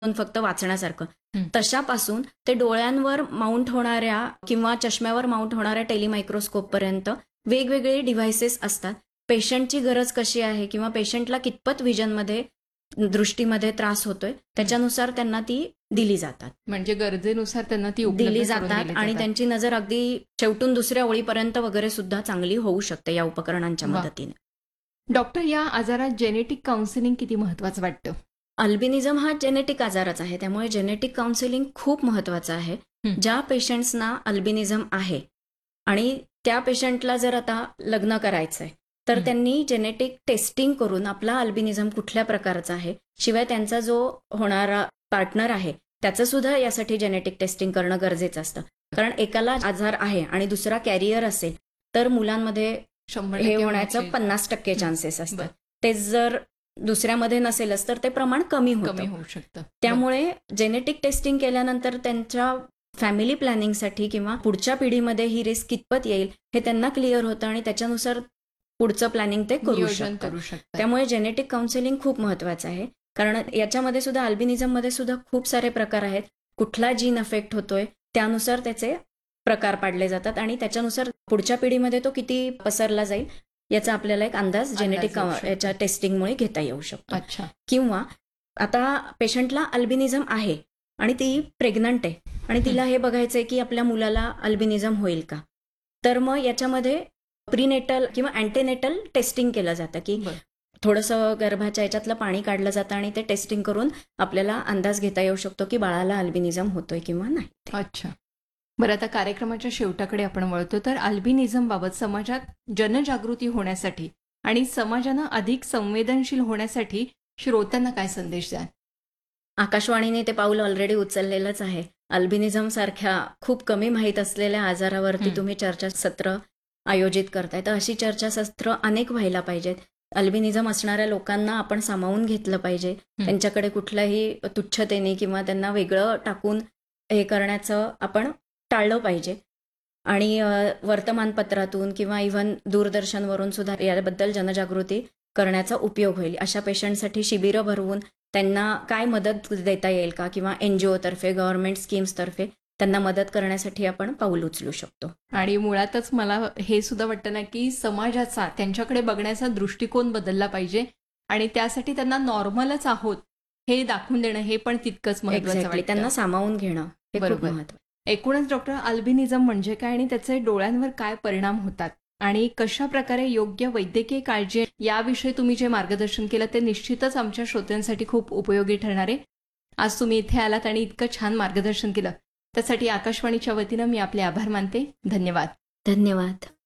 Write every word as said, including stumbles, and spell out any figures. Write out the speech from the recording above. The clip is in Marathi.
फक्त वाचण्यासारखं. हं. तशापासून ते डोळ्यांवर माउंट होणाऱ्या किंवा चष्म्यावर माउंट होणाऱ्या टेलिमायक्रोस्कोपपर्यंत वेगवेगळे डिव्हायसेस असतात. पेशंटची गरज कशी आहे किंवा पेशंटला कितपत विजनमध्ये दृष्टीमध्ये त्रास होतोय त्याच्यानुसार त्यांना ती दिली जातात. म्हणजे गरजेनुसार त्यांना ती उपलब्ध दिली करून जातात दिली आणि जातात. त्यांची नजर अगदी शेवटून दुसऱ्या ओळीपर्यंत वगैरे सुद्धा चांगली होऊ शकते या उपकरणांच्या वा. मदतीने. डॉक्टर, या आजारात जेनेटिक काउन्सिलिंग किती महत्वाचं वाटतं? अल्बिनिझम हा जेनेटिक आजारच आहे, त्यामुळे जेनेटिक काउन्सिलिंग खूप महत्वाचं आहे. हं. ज्या पेशंट्सना अल्बिनिझम आहे आणि त्या पेशंटला जर आता लग्न करायचंय तर हं. त्यांनी जेनेटिक टेस्टिंग करून आपला अल्बिनिझम कुठल्या प्रकारचा आहे, शिवाय त्यांचा जो होणारा पार्टनर आहे त्याचं सुद्धा यासाठी जेनेटिक टेस्टिंग करणं गरजेचं असतं. कारण एकाला आजार आहे आणि दुसरा कॅरियर असेल तर मुलांमध्ये शंभर हे टक्के होण्याचं होण्याचे पन्नास टक्के हं. चान्सेस असतात. बरं. ते जर दुसऱ्यामध्ये नसेलच तर ते प्रमाण कमी कमी होतं. होऊ शकतं. त्यामुळे जेनेटिक टेस्टिंग केल्यानंतर त्यांच्या फॅमिली प्लॅनिंगसाठी किंवा पुढच्या पिढीमध्ये ही रिस्क कितपत येईल हे त्यांना क्लिअर होतं आणि त्याच्यानुसार पुढचं प्लॅनिंग ते करू नियोजन शकतात. करू शकतात. त्यामुळे जेनेटिक काउन्सिलिंग खूप महत्वाचं आहे. कारण याच्यामध्ये सुद्धा अल्बिनिझममध्ये सुद्धा खूप सारे प्रकार आहेत. कुठला जीन अफेक्ट होतोय त्यानुसार त्याचे प्रकार पाडले जातात आणि त्याच्यानुसार पुढच्या पिढीमध्ये तो किती पसरला जाईल याचा आपल्याला एक अंदाज जेनेटिक येऊ शकतो. याच्या टेस्टिंगमुळे घेता येऊ शकतो. अच्छा. किंवा आता पेशंटला अल्बिनिझम आहे आणि ती प्रेग्नंट आहे आणि तिला हे बघायचंय की आपल्या मुलाला अल्बिनिझम होईल का, तर मग याच्यामध्ये प्रीनेटल किंवा अँटीनेटल टेस्टिंग केलं जातं की बरं. थोडंसं गर्भाच्या याच्यातलं पाणी काढलं जातं आणि ते टेस्टिंग करून आपल्याला अंदाज घेता येऊ शकतो की बाळाला अल्बिनिझम होतोय किंवा नाही. अच्छा. बरं, आता कार्यक्रमाच्या शेवटाकडे आपण वळतो. तर अल्बिनिझम बाबत समाजात जनजागृती होण्यासाठी आणि समाजानं अधिक संवेदनशील होण्यासाठी श्रोत्यांना काय संदेश द्याल? आकाशवाणीने ते पाऊल ऑलरेडी उचललेलंच आहे. अल्बिनिझम सारख्या खूप कमी माहीत असलेल्या आजारावरती हं. तुम्ही चर्चासत्र आयोजित करताय, तर अशी चर्चासत्र अनेक व्हायला पाहिजेत. अल्बिनिझम असणाऱ्या लोकांना आपण सामावून घेतलं पाहिजे. हं. त्यांच्याकडे कुठल्याही तुच्छतेने किंवा त्यांना वेगळं टाकून हे करण्याचं आपण टाळलं पाहिजे. आणि अ, वर्तमानपत्रातून किंवा इव्हन दूरदर्शनवरून सुद्धा याबद्दल जनजागृती करण्याचा उपयोग होईल. अशा पेशंटसाठी शिबिरं भरवून त्यांना काय मदत देता येईल का किंवा एनजीओ तर्फे गव्हर्नमेंट स्कीम्स तर्फे त्यांना मदत करण्यासाठी आपण पाऊल उचलू शकतो. आणि मुळातच मला हे सुद्धा वाटतं ना की समाजाचा त्यांच्याकडे बघण्याचा दृष्टिकोन बदलला पाहिजे आणि त्यासाठी त्यांना नॉर्मलच आहोत हे दाखवून देणं हे पण तितकंच महत्वाचं एक्झॅक्टली, वाटतं. त्यांना सामावून घेणं हे खूप बरोबर. महत्त्वाचं. एकूणच डॉक्टर, अल्बिनिझम म्हणजे काय आणि त्याचे डोळ्यांवर काय परिणाम होतात आणि कशा प्रकारे योग्य वैद्यकीय काळजी याविषयी तुम्ही जे मार्गदर्शन केलं ते निश्चितच आमच्या श्रोत्यांसाठी खूप उपयोगी ठरणार आहे. आज तुम्ही इथे आलात आणि इतकं छान मार्गदर्शन केलं त्यासाठी आकाशवाणीच्या वतीनं मी आपले आभार मानते. धन्यवाद. धन्यवाद.